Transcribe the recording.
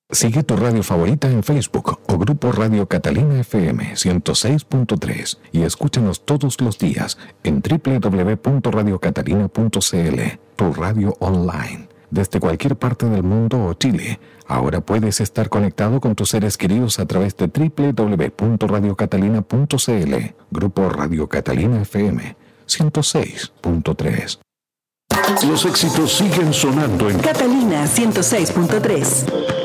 Sigue tu radio favorita en Facebook o Grupo Radio Catalina FM 106.3 y escúchanos todos los días en www.radiocatalina.cl, tu radio online. Desde cualquier parte del mundo o Chile, ahora puedes estar conectado con tus seres queridos a través de www.radiocatalina.cl, Grupo Radio Catalina FM 106.3. Los éxitos siguen sonando en Catalina 106.3.